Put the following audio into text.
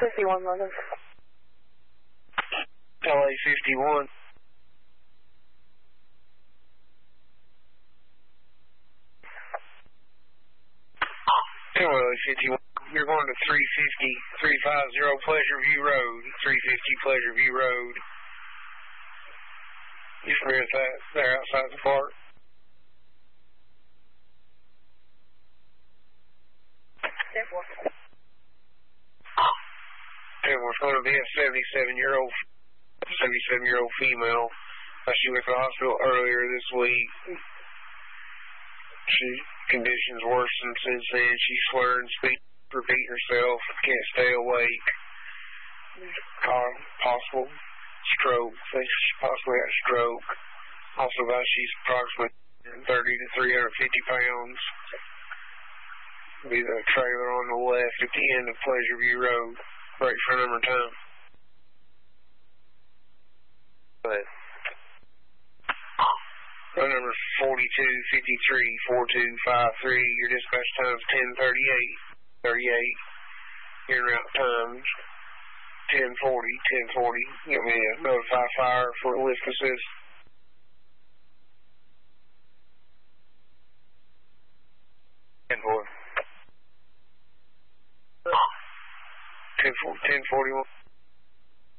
51 London. LA 51. LA 51. You're going to 350 Pleasure View Road. 350 Pleasure View Road. You familiar with that? There outside the park. Everyone's going to be a 77-year-old female. She went to the hospital earlier this week. Conditions worsened since then. She's slurring speech, repeating herself, can't stay awake. Possible stroke. Thinks she possibly had a stroke. Also, she's approximately 30 to 350 pounds. Be the trailer on the left at the end of Pleasure View Road, right in front of her town. But phone number is 4253-4253. Your dispatch time is 10:38. Your route times 10:40. Get me a notify fire for lift assist. 10:41.